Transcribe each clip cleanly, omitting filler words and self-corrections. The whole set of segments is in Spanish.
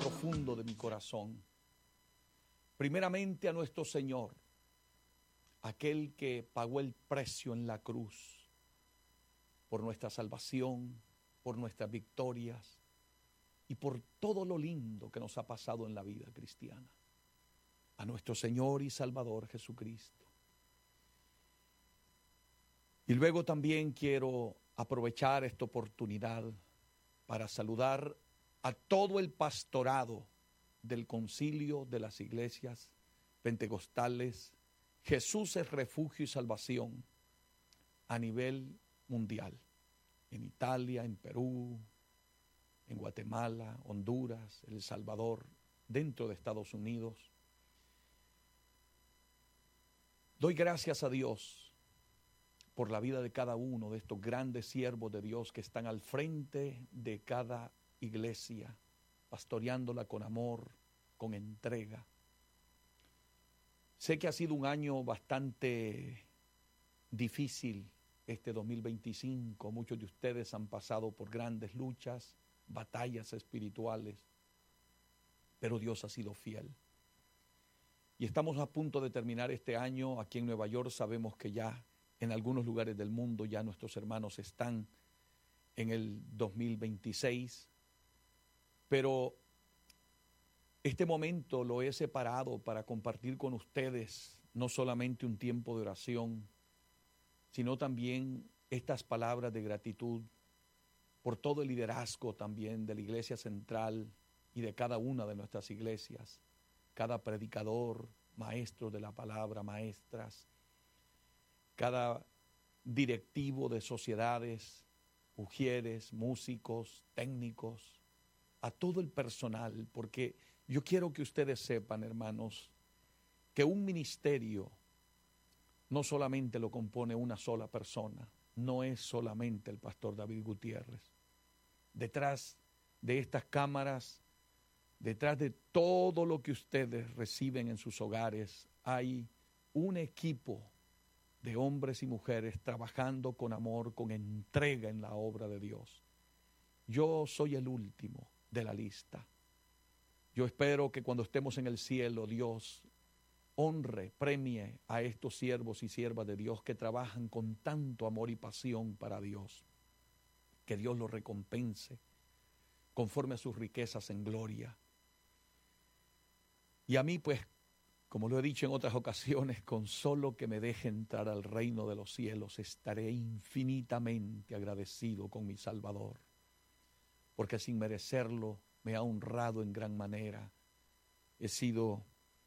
profundo de mi corazón. Primeramente a nuestro Señor, aquel que pagó el precio en la cruz por nuestra salvación, por nuestras victorias y por todo lo lindo que nos ha pasado en la vida cristiana. A nuestro Señor y Salvador Jesucristo. Y luego también quiero aprovechar esta oportunidad para saludar a todo el pastorado del Concilio de las Iglesias Pentecostales. Jesús es refugio y salvación a nivel mundial, en Italia, en Perú, en Guatemala, Honduras, El Salvador, dentro de Estados Unidos. Doy gracias a Dios por la vida de cada uno de estos grandes siervos de Dios que están al frente de cada iglesia, pastoreándola con amor, con entrega. Sé que ha sido un año bastante difícil este 2025. Muchos de ustedes han pasado por grandes luchas, batallas espirituales, pero Dios ha sido fiel. Y estamos a punto de terminar este año. Aquí en Nueva York sabemos que ya en algunos lugares del mundo ya nuestros hermanos están en el 2026. Pero este momento lo he separado para compartir con ustedes no solamente un tiempo de oración, sino también estas palabras de gratitud por todo el liderazgo también de la Iglesia Central y de cada una de nuestras iglesias, cada predicador, maestro de la palabra, maestras, cada directivo de sociedades, ujieres, músicos, técnicos, a todo el personal, porque yo quiero que ustedes sepan, hermanos, que un ministerio no solamente lo compone una sola persona, no es solamente el pastor David Gutiérrez. Detrás de estas cámaras, detrás de todo lo que ustedes reciben en sus hogares, hay un equipo de hombres y mujeres trabajando con amor, con entrega en la obra de Dios. Yo soy el último de la lista. Yo espero que cuando estemos en el cielo, Dios honre, premie a estos siervos y siervas de Dios que trabajan con tanto amor y pasión para Dios. Que Dios los recompense conforme a sus riquezas en gloria. Y a mí, pues, como lo he dicho en otras ocasiones, con solo que me deje entrar al reino de los cielos, estaré infinitamente agradecido con mi Salvador, porque sin merecerlo me ha honrado en gran manera. He sido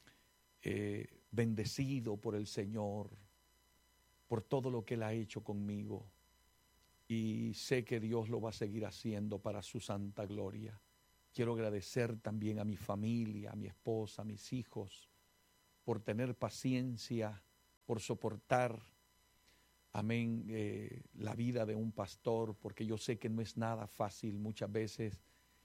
bendecido por el Señor, por todo lo que Él ha hecho conmigo, y sé que Dios lo va a seguir haciendo para su santa gloria. Quiero agradecer también a mi familia, a mi esposa, a mis hijos, por tener paciencia, por soportar, amén, la vida de un pastor, porque yo sé que no es nada fácil. Muchas veces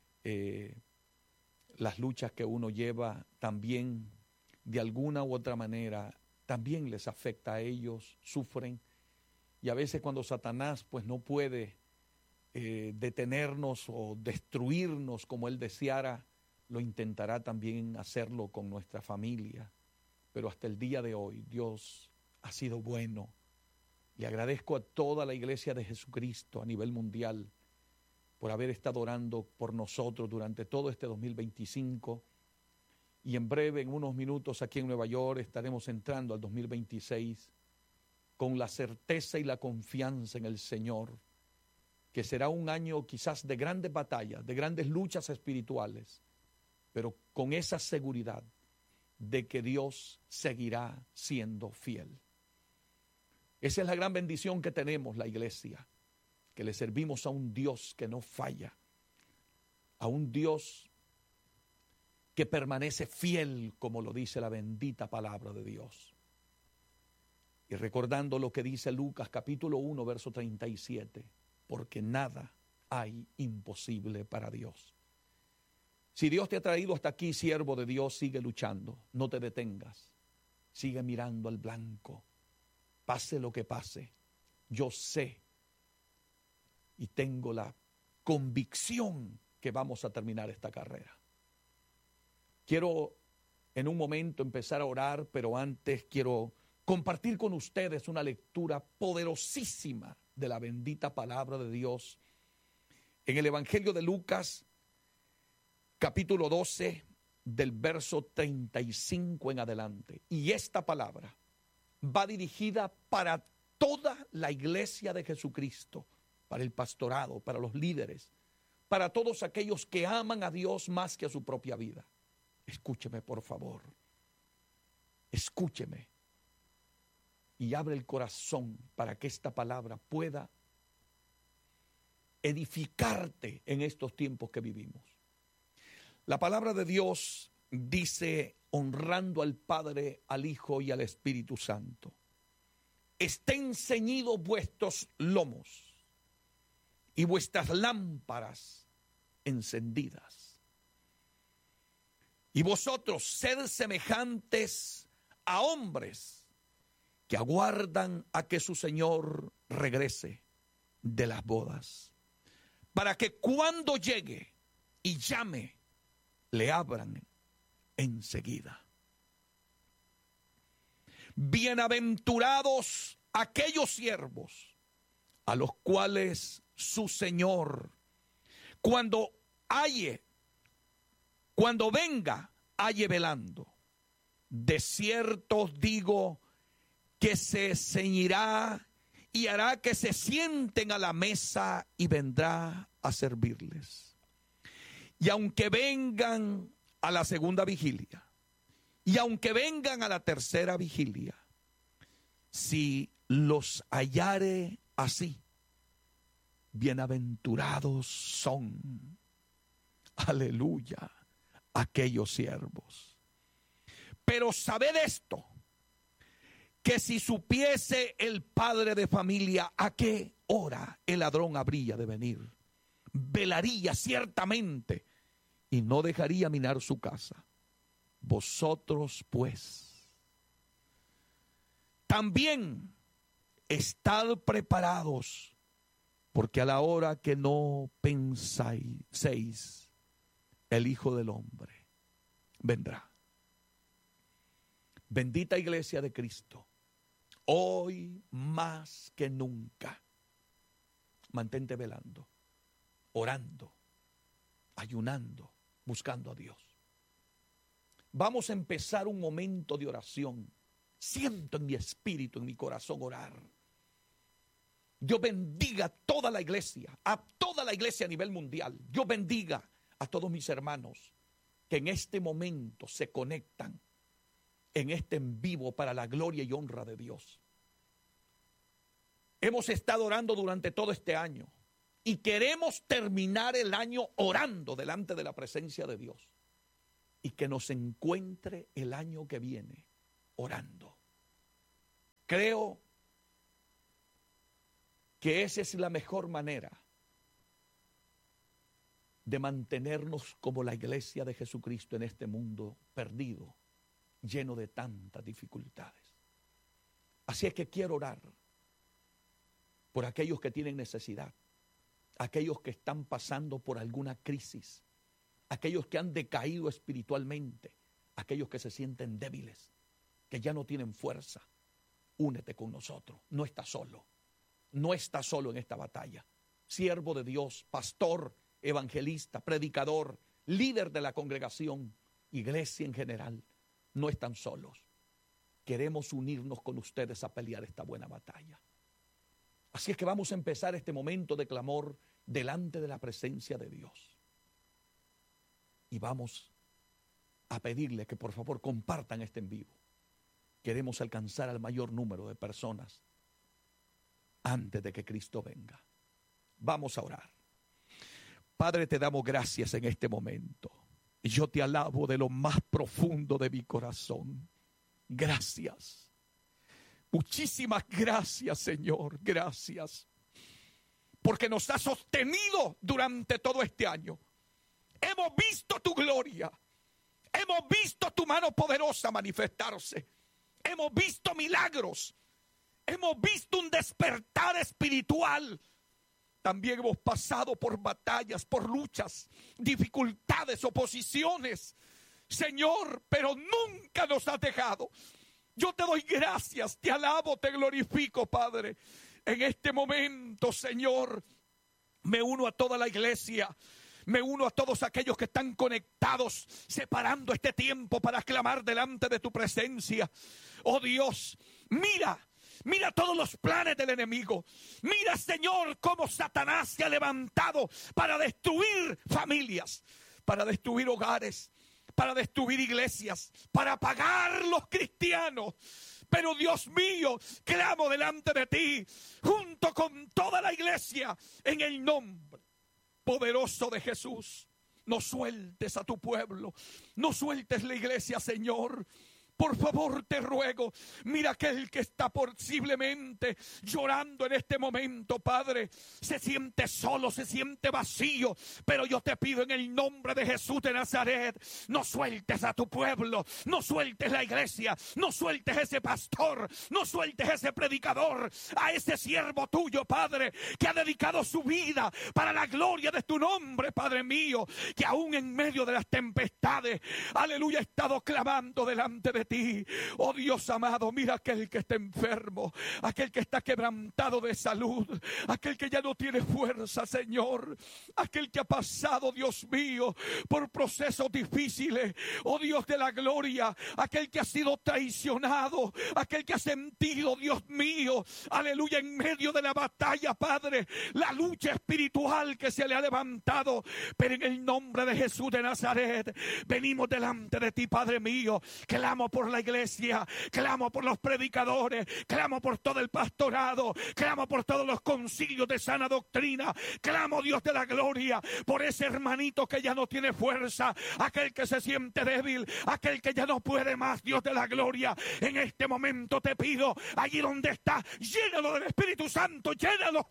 las luchas que uno lleva también, de alguna u otra manera, también les afecta a ellos, sufren. Y a veces cuando Satanás pues no puede detenernos o destruirnos como él deseara, lo intentará también hacerlo con nuestra familia. Pero hasta el día de hoy Dios ha sido bueno. Le agradezco a toda la iglesia de Jesucristo a nivel mundial por haber estado orando por nosotros durante todo este 2025. Y en breve, en unos minutos, aquí en Nueva York, estaremos entrando al 2026 con la certeza y la confianza en el Señor, que será un año quizás de grandes batallas, de grandes luchas espirituales, pero con esa seguridad de que Dios seguirá siendo fiel. Esa es la gran bendición que tenemos la iglesia, que le servimos a un Dios que no falla, a un Dios que permanece fiel, como lo dice la bendita palabra de Dios. Y recordando lo que dice Lucas capítulo 1, verso 37, porque nada hay imposible para Dios. Si Dios te ha traído hasta aquí, siervo de Dios, sigue luchando, no te detengas, sigue mirando al blanco, pase lo que pase. Yo sé y tengo la convicción que vamos a terminar esta carrera. Quiero en un momento empezar a orar, pero antes quiero compartir con ustedes una lectura poderosísima de la bendita palabra de Dios en el Evangelio de Lucas, capítulo 12, del verso 35 en adelante. Y esta palabra va dirigida para toda la iglesia de Jesucristo, para el pastorado, para los líderes, para todos aquellos que aman a Dios más que a su propia vida. Escúcheme, por favor. Escúcheme. Y abre el corazón para que esta palabra pueda edificarte en estos tiempos que vivimos. La palabra de Dios dice, honrando al Padre, al Hijo y al Espíritu Santo: estén ceñidos vuestros lomos y vuestras lámparas encendidas. Y vosotros sed semejantes a hombres que aguardan a que su Señor regrese de las bodas, para que cuando llegue y llame, le abran enseguida. Bienaventurados aquellos siervos a los cuales su Señor, cuando venga, halle velando. De cierto os digo que se ceñirá y hará que se sienten a la mesa y vendrá a servirles. Y aunque vengan a la segunda vigilia, y aunque vengan a la tercera vigilia, si los hallare así, bienaventurados son, aleluya, aquellos siervos. Pero sabed esto, que si supiese el padre de familia a qué hora el ladrón habría de venir, velaría ciertamente y no dejaría minar su casa. Vosotros pues también estad preparados, porque a la hora que no penséis, el Hijo del Hombre vendrá. Bendita Iglesia de Cristo, hoy más que nunca, mantente velando, orando, ayunando, buscando a Dios. Vamos a empezar un momento de oración. Siento en mi espíritu, en mi corazón orar. Dios bendiga a toda la iglesia a nivel mundial. Dios bendiga a todos mis hermanos que en este momento se conectan en este en vivo para la gloria y honra de Dios. Hemos estado orando durante todo este año y queremos terminar el año orando delante de la presencia de Dios y que nos encuentre el año que viene orando. Creo que esa es la mejor manera de mantenernos como la iglesia de Jesucristo en este mundo perdido, lleno de tantas dificultades. Así es que quiero orar por aquellos que tienen necesidad, aquellos que están pasando por alguna crisis, aquellos que han decaído espiritualmente, aquellos que se sienten débiles, que ya no tienen fuerza. Únete con nosotros, no estás solo, no estás solo en esta batalla. Siervo de Dios, pastor, evangelista, predicador, líder de la congregación, iglesia en general, no están solos. Queremos unirnos con ustedes a pelear esta buena batalla. Así es que vamos a empezar este momento de clamor delante de la presencia de Dios. Y vamos a pedirle que por favor compartan este en vivo. Queremos alcanzar al mayor número de personas antes de que Cristo venga. Vamos a orar. Padre, te damos gracias en este momento. Yo te alabo de lo más profundo de mi corazón. Gracias. Muchísimas gracias, Señor. Gracias. Porque nos has sostenido durante todo este año. Hemos visto tu gloria. Hemos visto tu mano poderosa manifestarse. Hemos visto milagros. Hemos visto un despertar espiritual. También hemos pasado por batallas, por luchas, dificultades, oposiciones. Señor, pero nunca nos has dejado. Yo te doy gracias, te alabo, te glorifico, Padre. En este momento, Señor, me uno a toda la iglesia. Me uno a todos aquellos que están conectados, separando este tiempo para clamar delante de tu presencia. Oh Dios, mira todos los planes del enemigo. Mira, Señor, cómo Satanás se ha levantado para destruir familias, para destruir hogares, para destruir iglesias, para apagar los cristianos. Pero Dios mío, clamo delante de ti, junto con toda la iglesia, en el nombre poderoso de Jesús. No sueltes a tu pueblo, no sueltes la iglesia, Señor. Por favor, te ruego, mira aquel que está posiblemente llorando en este momento, Padre. Se siente solo, se siente vacío. Pero yo te pido en el nombre de Jesús de Nazaret, no sueltes a tu pueblo, no sueltes la iglesia, no sueltes ese pastor, no sueltes ese predicador, a ese siervo tuyo, Padre, que ha dedicado su vida para la gloria de tu nombre, Padre mío, que aún en medio de las tempestades, aleluya, ha estado clamando delante de ti. Oh Dios amado, mira aquel que está enfermo, aquel que está quebrantado de salud, aquel que ya no tiene fuerza, Señor, aquel que ha pasado, Dios mío, por procesos difíciles. Oh Dios de la gloria, aquel que ha sido traicionado, aquel que ha sentido, Dios mío, aleluya, en medio de la batalla, Padre, la lucha espiritual que se le ha levantado. Pero en el nombre de Jesús de Nazaret, venimos delante de ti, Padre mío. Clamo por la iglesia, clamo por los predicadores, clamo por todo el pastorado, clamo por todos los concilios de sana doctrina, clamo, Dios de la gloria, por ese hermanito que ya no tiene fuerza, aquel que se siente débil, aquel que ya no puede más, Dios de la gloria. En este momento te pido, allí donde está, llénalo del Espíritu Santo, llénalo.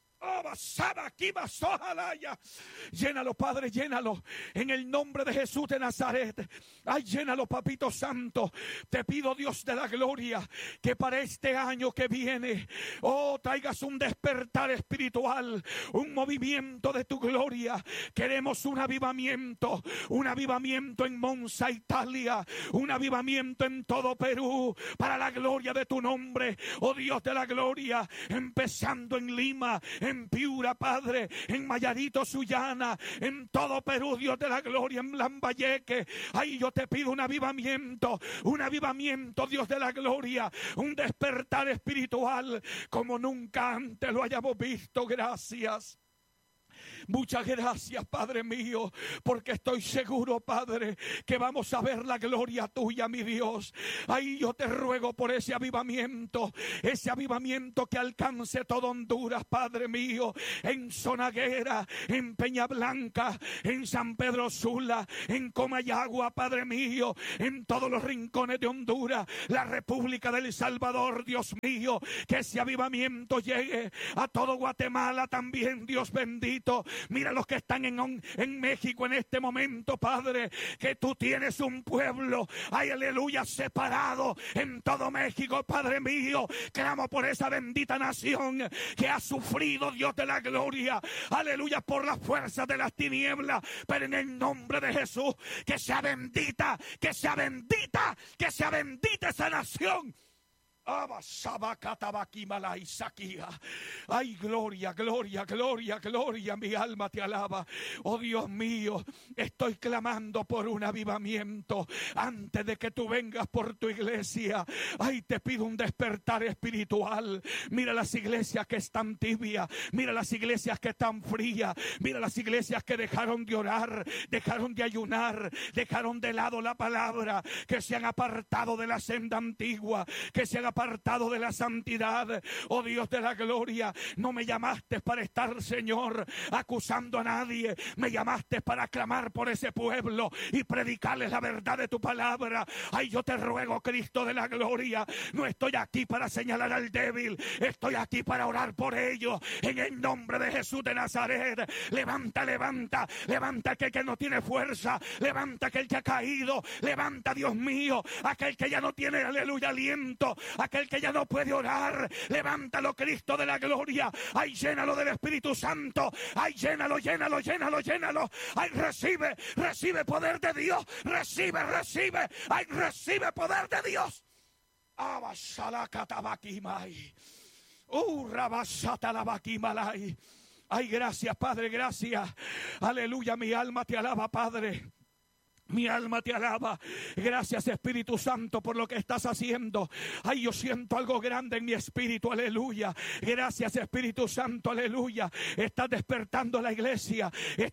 Llénalo, Padre, llénalo en el nombre de Jesús de Nazaret. Ay, llénalo, Papito Santo. Te pido, Dios de la gloria, que para este año que viene, traigas un despertar espiritual, un movimiento de tu gloria. Queremos un avivamiento en Monza, Italia, un avivamiento en todo Perú, para la gloria de tu nombre, oh Dios de la gloria, empezando en Lima, en Piura, Padre, en Mayarito, Sullana, en todo Perú, Dios de la gloria, en Lambayeque. Ahí yo te pido un avivamiento, Dios de la gloria, un despertar espiritual como nunca antes lo hayamos visto. Gracias. Muchas gracias, Padre mío, porque estoy seguro, Padre, que vamos a ver la gloria tuya, mi Dios. Ahí yo te ruego por ese avivamiento que alcance todo Honduras, Padre mío, en Zonaguera, en Peña Blanca, en San Pedro Sula, en Comayagua, Padre mío, en todos los rincones de Honduras, la República del Salvador, Dios mío, que ese avivamiento llegue a todo Guatemala también, Dios bendito. Mira los que están en México en este momento, Padre, que tú tienes un pueblo, ay, aleluya, separado en todo México, Padre mío. Clamo por esa bendita nación que ha sufrido, Dios de la gloria, aleluya, por las fuerzas de las tinieblas, pero en el nombre de Jesús, que sea bendita, que sea bendita, que sea bendita esa nación. Ay, gloria, gloria, gloria, gloria, mi alma te alaba. Oh Dios mío, estoy clamando por un avivamiento antes de que tú vengas por tu iglesia. Ay, te pido un despertar espiritual. Mira las iglesias que están tibias, mira las iglesias que están frías, mira las iglesias que dejaron de orar, dejaron de ayunar, dejaron de lado la palabra, que se han apartado de la senda antigua, que se han apartado de la santidad. Oh Dios de la gloria, no me llamaste para estar, Señor, acusando a nadie. Me llamaste para clamar por ese pueblo y predicarles la verdad de tu palabra. Ay, yo te ruego, Cristo de la gloria, no estoy aquí para señalar al débil, estoy aquí para orar por ellos. En el nombre de Jesús de Nazaret, levanta, levanta, levanta aquel que no tiene fuerza, levanta aquel que ha caído, levanta, Dios mío, aquel que ya no tiene, aleluya, aliento, aquel que ya no puede orar, levántalo, Cristo de la gloria. Ay, llénalo del Espíritu Santo. Ay, llénalo. Ay, recibe poder de Dios. Recibe. Ay, recibe poder de Dios. Ay, gracias, Padre, gracias. Aleluya, mi alma te alaba, Padre. Mi alma te alaba. Gracias, Espíritu Santo, por lo que estás haciendo. Ay, yo siento algo grande en mi espíritu, aleluya. Gracias, Espíritu Santo, aleluya. Estás despertando la iglesia.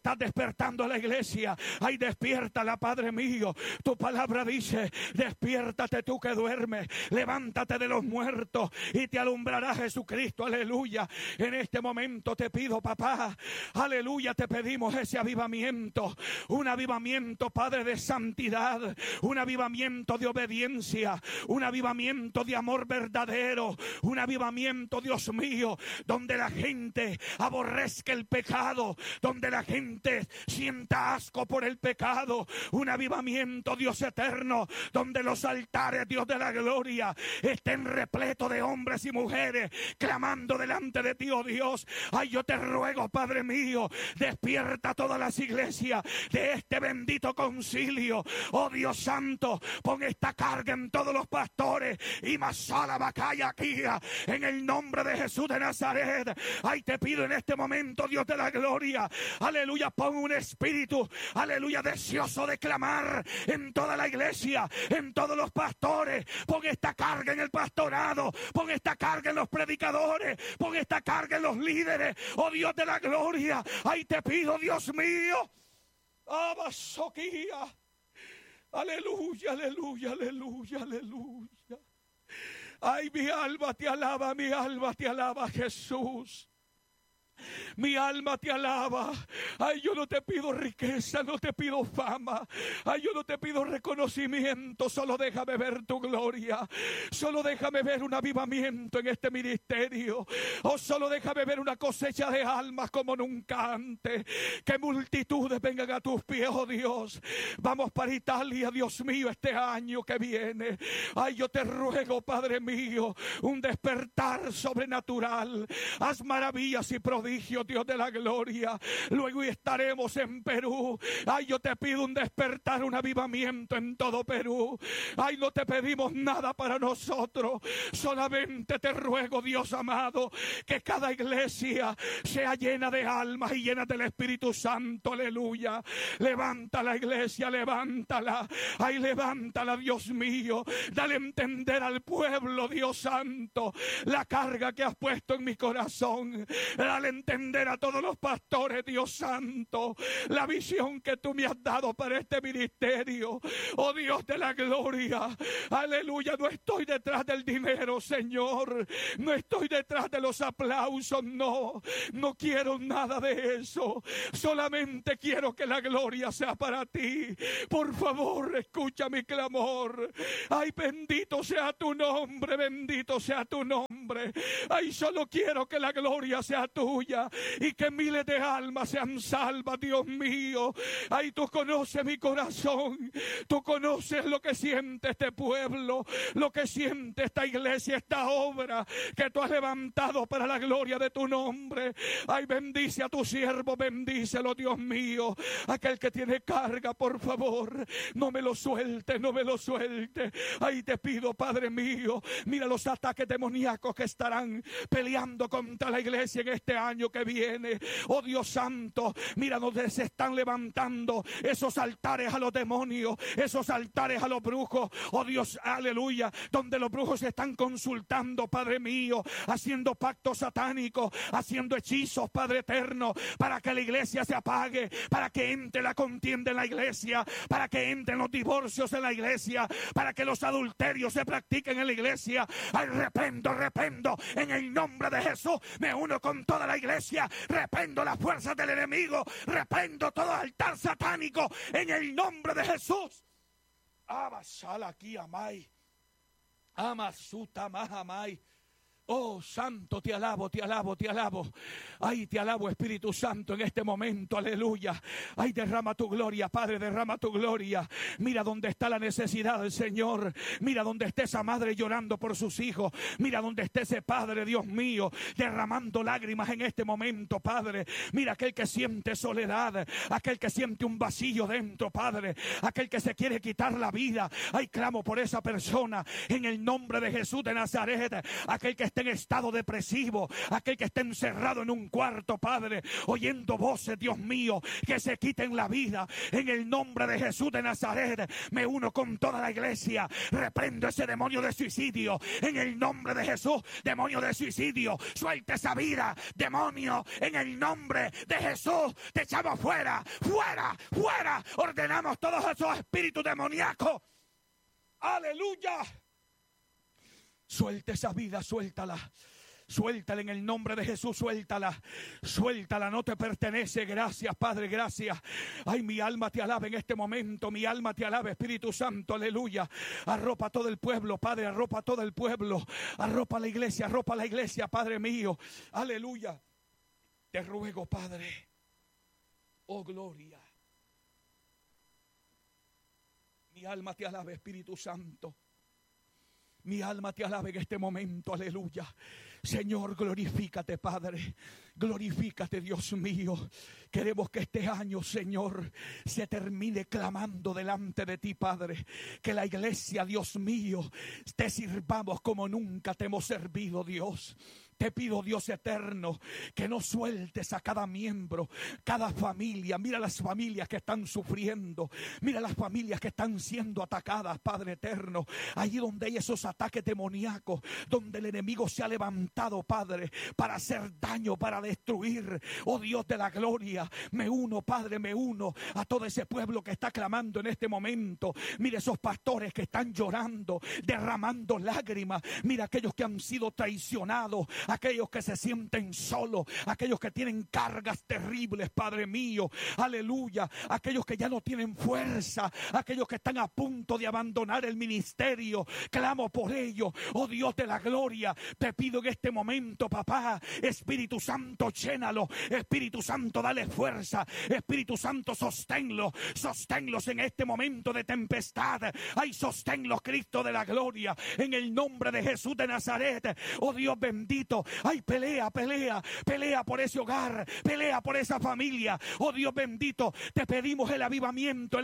Ay, despiértala, Padre mío. Tu palabra dice: despiértate tú que duermes, levántate de los muertos y te alumbrará Jesucristo, aleluya. En este momento te pido, papá, aleluya, te pedimos ese avivamiento. Un avivamiento, Padre, de santidad, un avivamiento de obediencia, un avivamiento de amor verdadero, un avivamiento, Dios mío, donde la gente aborrezca el pecado, donde la gente sienta asco por el pecado, un avivamiento, Dios eterno, donde los altares, Dios de la gloria, estén repletos de hombres y mujeres clamando delante de ti, oh Dios. Ay, yo te ruego, Padre mío, despierta todas las iglesias de este bendito concilio. Oh Dios santo, pon esta carga en todos los pastores y masala bacaya aquí en el nombre de Jesús de Nazaret. Ay, te pido en este momento, Dios de la gloria, aleluya, pon un espíritu, aleluya, deseoso de clamar en toda la iglesia, en todos los pastores. Pon esta carga en el pastorado, pon esta carga en los predicadores, pon esta carga en los líderes, oh Dios de la gloria. Ay, te pido, Dios mío. Aleluya. Ay, mi alma te alaba, Jesús. Mi alma te alaba. Ay, yo no te pido riqueza, no te pido fama. Ay, yo no te pido reconocimiento. Solo déjame ver tu gloria. Solo déjame ver un avivamiento en este ministerio. Oh, solo déjame ver una cosecha de almas como nunca antes. Que multitudes vengan a tus pies, oh Dios. Vamos para Italia, Dios mío, este año que viene. Ay, yo te ruego, Padre mío, un despertar sobrenatural. Haz maravillas y prodigios, Dios de la gloria. Luego estaremos en Perú. Ay, yo te pido un despertar, un avivamiento en todo Perú. Ay, no te pedimos nada para nosotros. Solamente te ruego, Dios amado, que cada iglesia sea llena de almas y llena del Espíritu Santo. Aleluya. Levanta la iglesia, levántala. Ay, levántala, Dios mío. Dale a entender al pueblo, Dios santo, la carga que has puesto en mi corazón. Dale a entender a todos los pastores, Dios santo, la visión que tú me has dado para este ministerio. Oh Dios de la gloria, aleluya. No estoy detrás del dinero, Señor. No estoy detrás de los aplausos, no quiero nada de eso. Solamente quiero que la gloria sea para ti. Por favor, escucha mi clamor. Ay, bendito sea tu nombre, bendito sea tu nombre. Ay, solo quiero que la gloria sea tuya y que miles de almas sean salvas, Dios mío. Ay, tú conoces mi corazón, tú conoces lo que siente este pueblo, lo que siente esta iglesia, esta obra que tú has levantado para la gloria de tu nombre. Ay, bendice a tu siervo, bendícelo, Dios mío. Aquel que tiene carga, por favor, no me lo suelte, no me lo suelte. Ay, te pido, Padre mío, mira los ataques demoníacos que estarán peleando contra la iglesia en este año que viene. Oh Dios santo, mira donde se están levantando esos altares a los demonios, esos altares a los brujos. Oh Dios, aleluya, donde los brujos se están consultando, Padre mío, haciendo pactos satánicos, haciendo hechizos, Padre eterno, para que la iglesia se apague, para que entre la contienda en la iglesia, para que entren los divorcios en la iglesia, para que los adulterios se practiquen en la iglesia. Ay, reprendo en el nombre de Jesús. Me uno con toda la iglesia, reprendo las fuerzas del enemigo, reprendo todo altar satánico en el nombre de Jesús. Abasala aquí amai, amasuta más amai. Oh, Santo, te alabo, te alabo, te alabo. Ay, te alabo, Espíritu Santo, en este momento, aleluya. Ay, derrama tu gloria, Padre, derrama tu gloria. Mira dónde está la necesidad del Señor. Mira dónde está esa madre llorando por sus hijos. Mira dónde está ese Padre, Dios mío, derramando lágrimas en este momento, Padre. Mira aquel que siente soledad, aquel que siente un vacío dentro, Padre, aquel que se quiere quitar la vida. Ay, clamo por esa persona en el nombre de Jesús de Nazaret. Aquel que está en estado depresivo, aquel que está encerrado en un cuarto, Padre, oyendo voces, Dios mío, que se quiten la vida en el nombre de Jesús de Nazaret. Me uno con toda la iglesia, reprendo ese demonio de suicidio en el nombre de Jesús. Demonio de suicidio, suelta esa vida, demonio, en el nombre de Jesús. Te echamos fuera, fuera, fuera. Ordenamos todos esos espíritus demoníacos. Aleluya. Suelta esa vida, suéltala. Suéltala en el nombre de Jesús, suéltala. Suéltala, no te pertenece. Gracias, Padre, gracias. Ay, mi alma te alaba en este momento. Mi alma te alaba, Espíritu Santo, aleluya. Arropa todo el pueblo, Padre, arropa todo el pueblo. Arropa la iglesia, Padre mío. Aleluya. Te ruego, Padre. Oh, gloria. Mi alma te alaba, Espíritu Santo. Mi alma te alaba en este momento, aleluya. Señor, glorifícate, Padre. Glorifícate, Dios mío. Queremos que este año, Señor, se termine clamando delante de ti, Padre. Que la iglesia, Dios mío, te sirvamos como nunca te hemos servido, Dios. Te pido, Dios eterno, que no sueltes a cada miembro, cada familia. Mira las familias que están sufriendo. Mira las familias que están siendo atacadas, Padre eterno. Allí donde hay esos ataques demoníacos, donde el enemigo se ha levantado, Padre, para hacer daño, para destruir. Oh Dios de la gloria, me uno, Padre, me uno a todo ese pueblo que está clamando en este momento. Mira esos pastores que están llorando, derramando lágrimas. Mira aquellos que han sido traicionados, aquellos que se sienten solos, aquellos que tienen cargas terribles, Padre mío, aleluya, aquellos que ya no tienen fuerza, aquellos que están a punto de abandonar el ministerio. Clamo por ellos, oh Dios de la gloria. Te pido en este momento, papá, Espíritu Santo, llénalo. Espíritu Santo, dale fuerza. Espíritu Santo, sosténlos en este momento de tempestad. Ay, sosténlos, Cristo de la gloria, en el nombre de Jesús de Nazaret. Oh Dios bendito. Ay, pelea por ese hogar, pelea por esa familia. Oh Dios bendito, te pedimos el avivamiento.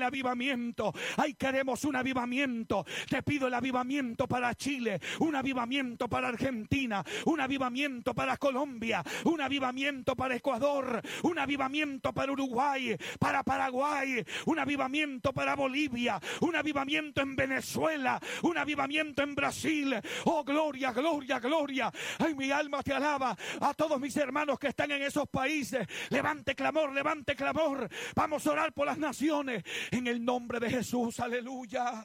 Ay, queremos un avivamiento. Te pido el avivamiento para Chile, un avivamiento para Argentina, un avivamiento para Colombia, un avivamiento para Ecuador, un avivamiento para Uruguay, para Paraguay, un avivamiento para Bolivia, un avivamiento en Venezuela, un avivamiento en Brasil. Oh, gloria, gloria, gloria. Ay, mi alma te alaba. A todos mis hermanos que están en esos países, levante clamor, levante clamor. Vamos a orar por las naciones en el nombre de Jesús, aleluya.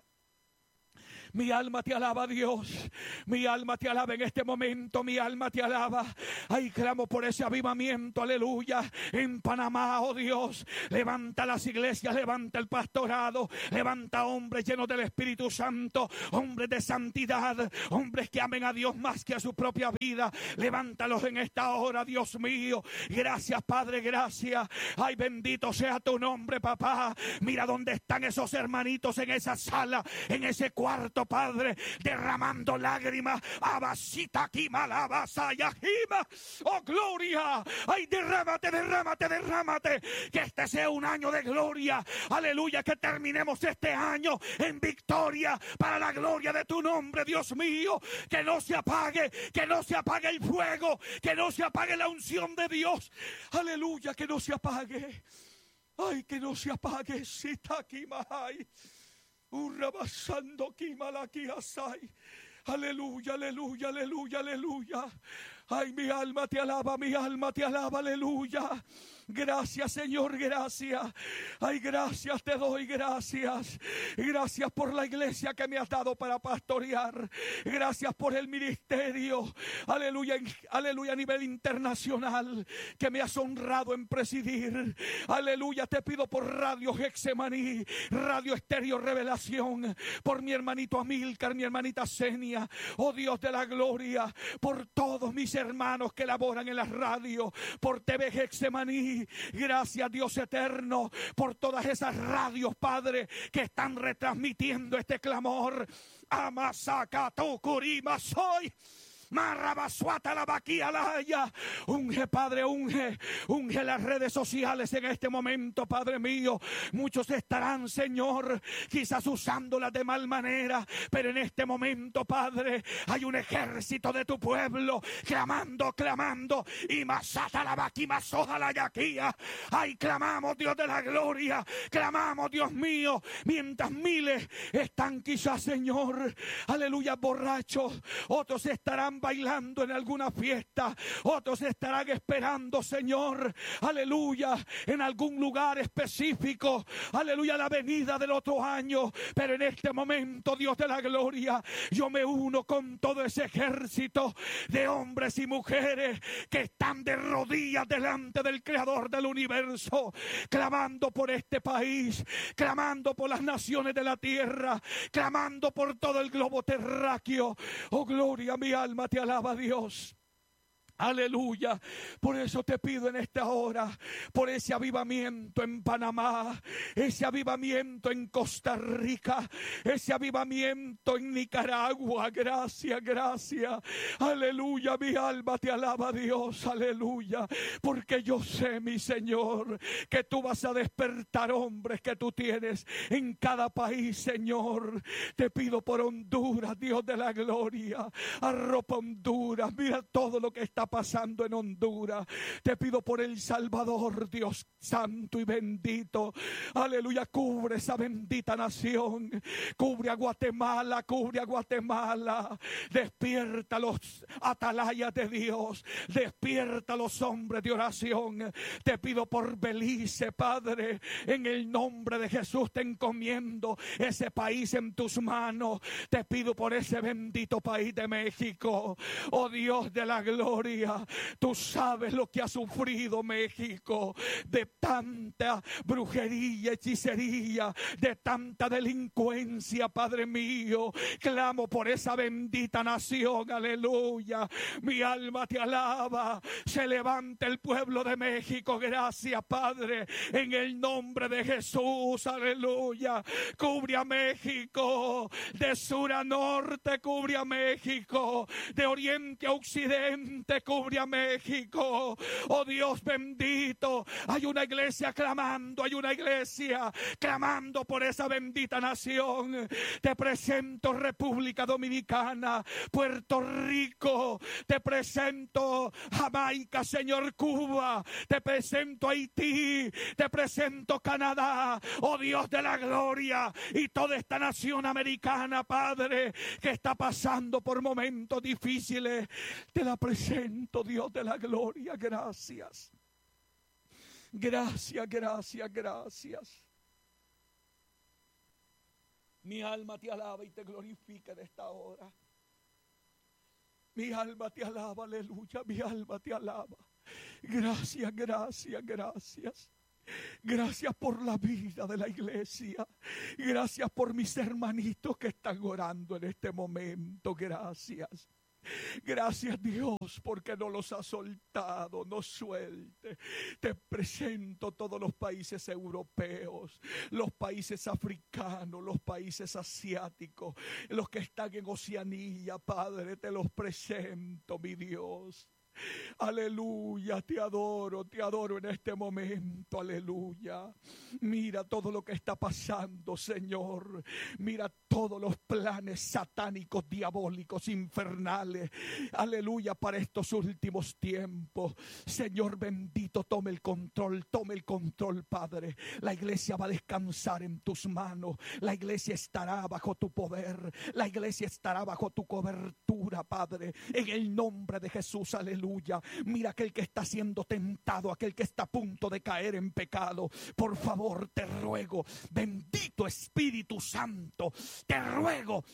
Mi alma te alaba, Dios. Mi alma te alaba en este momento. Mi alma te alaba. Ay, clamo por ese avivamiento, aleluya. En Panamá, oh Dios. Levanta las iglesias, levanta el pastorado. Levanta hombres llenos del Espíritu Santo. Hombres de santidad. Hombres que amen a Dios más que a su propia vida. Levántalos en esta hora, Dios mío. Gracias, Padre, gracias. Ay, bendito sea tu nombre, papá. Mira dónde están esos hermanitos en esa sala, en ese cuarto, Padre, derramando lágrimas. Abasita aquí malabasa yajima. Oh, gloria. Ay, derrámate. Que este sea un año de gloria. Aleluya, que terminemos este año en victoria para la gloria de tu nombre, Dios mío. Que no se apague el fuego, que no se apague la unción de Dios. Aleluya, que no se apague. Ay, que no se apague. Sita aquí mahai. Urrabasando aquí malaki asai. Aleluya, aleluya, aleluya, aleluya. Ay, mi alma te alaba, aleluya. Gracias, Señor, gracias. Ay, gracias, te doy gracias. Gracias por la iglesia que me has dado para pastorear. Gracias por el ministerio, aleluya, aleluya, a nivel internacional, que me has honrado en presidir. Aleluya, te pido por Radio Getsemaní, Radio Estéreo Revelación, por mi hermanito Amílcar, mi hermanita Senia, oh Dios de la gloria, por todos mis hermanos que laboran en la radio, por TV Getsemaní. Gracias, Dios eterno, por todas esas radios, Padre, que están retransmitiendo este clamor. Amasaka tu kurima soy. Marrabasuata la vaquialaya. Unge, Padre, unge las redes sociales en este momento, Padre mío. Muchos estarán, Señor, quizás usándolas de mal manera, pero en este momento, Padre, hay un ejército de tu pueblo clamando, y masata la vaquimasoja la yaquía. Ay, clamamos, Dios de la gloria, clamamos, Dios mío, mientras miles están quizás, Señor, aleluya, borrachos, otros estarán bailando en alguna fiesta, otros estarán esperando, Señor, aleluya, en algún lugar específico, aleluya, la venida del otro año. Pero en este momento, Dios de la gloria, yo me uno con todo ese ejército de hombres y mujeres que están de rodillas delante del Creador del universo, clamando por este país, clamando por las naciones de la tierra, clamando por todo el globo terráqueo. Oh, gloria, mi alma te alaba, Dios. Aleluya. Por eso te pido en esta hora, por ese avivamiento en Panamá, ese avivamiento en Costa Rica, ese avivamiento en Nicaragua. Gracias, gracias. Aleluya, mi alma te alaba, Dios. Aleluya. Porque yo sé, mi Señor, que tú vas a despertar hombres que tú tienes en cada país, Señor. Te pido por Honduras, Dios de la gloria. Arropa Honduras. Mira todo lo que está pasando en Honduras. Te pido por El Salvador, Dios santo y bendito. Aleluya, cubre esa bendita nación. Cubre a Guatemala, cubre a Guatemala. Despierta los atalayas de Dios. Despierta los hombres de oración. Te pido por Belice, Padre. En el nombre de Jesús te encomiendo ese país en tus manos. Te pido por ese bendito país de México. Oh Dios de la gloria, tú sabes lo que ha sufrido México, de tanta brujería, hechicería, de tanta delincuencia, Padre mío. Clamo por esa bendita nación, aleluya. Mi alma te alaba. Se levanta el pueblo de México. Gracias, Padre, en el nombre de Jesús, aleluya. Cubre a México, de sur a norte, cubre a México, de oriente a occidente, cubre a México. Oh Dios bendito, hay una iglesia clamando, hay una iglesia clamando por esa bendita nación. Te presento República Dominicana, Puerto Rico, te presento Jamaica, Señor, Cuba, te presento Haití, te presento Canadá, oh Dios de la gloria, y toda esta nación americana, Padre, que está pasando por momentos difíciles. Te la presento, Dios de la gloria. Gracias. Gracias, gracias, gracias. Mi alma te alaba y te glorifica en esta hora. Mi alma te alaba, aleluya. Mi alma te alaba. Gracias, gracias, gracias. Gracias por la vida de la iglesia. Gracias por mis hermanitos que están orando en este momento. Gracias. Gracias, Dios, porque no los ha soltado, no suelte. Te presento todos los países europeos, los países africanos, los países asiáticos, los que están en Oceanía, Padre, te los presento, mi Dios. Aleluya, te adoro en este momento, aleluya. Mira todo lo que está pasando, Señor. Mira todos los planes satánicos, diabólicos, infernales, aleluya, para estos últimos tiempos. Señor bendito, tome el control, Padre. La iglesia va a descansar en tus manos. La iglesia estará bajo tu poder. La iglesia estará bajo tu cobertura, Padre. En el nombre de Jesús, aleluya. Mira aquel que está siendo tentado, aquel que está a punto de caer en pecado. Por favor, te ruego, bendito Espíritu Santo, te ruego.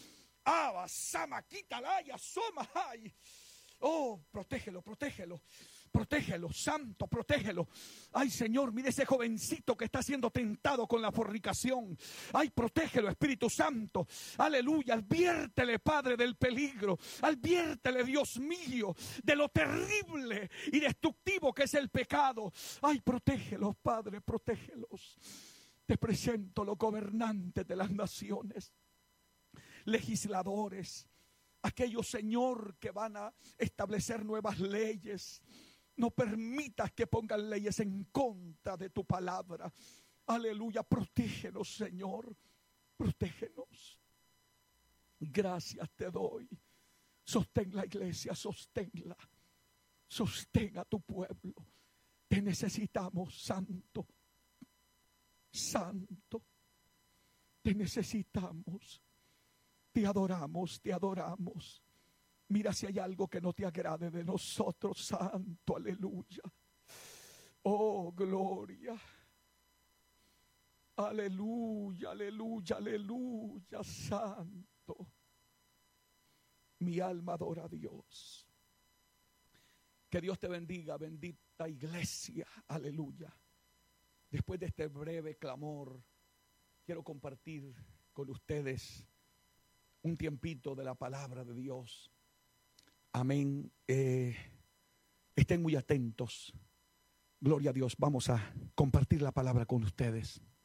Oh, protégelo, Santo, protégelo. Ay, Señor, mire ese jovencito que está siendo tentado con la fornicación. Ay, protégelo, Espíritu Santo. Aleluya, adviértele, Padre, del peligro. Adviértele, Dios mío, de lo terrible y destructivo que es el pecado. Ay, protégelos, Padre, protégelos. Te presento los gobernantes de las naciones, legisladores, aquellos, Señor, que van a establecer nuevas leyes. No permitas que pongan leyes en contra de tu palabra. Aleluya, protégenos, Señor, protégenos. Gracias te doy. Sostén la iglesia, sosténla. Sostén a tu pueblo. Te necesitamos, Santo. Santo, te necesitamos. Te adoramos, te adoramos. Mira si hay algo que no te agrade de nosotros, Santo, aleluya. Oh, gloria. Aleluya, aleluya, aleluya, Santo. Mi alma adora a Dios. Que Dios te bendiga, bendita iglesia, aleluya. Después de este breve clamor, quiero compartir con ustedes un tiempito de la palabra de Dios. Amén. Estén muy atentos. Gloria a Dios. Vamos a compartir la palabra con ustedes.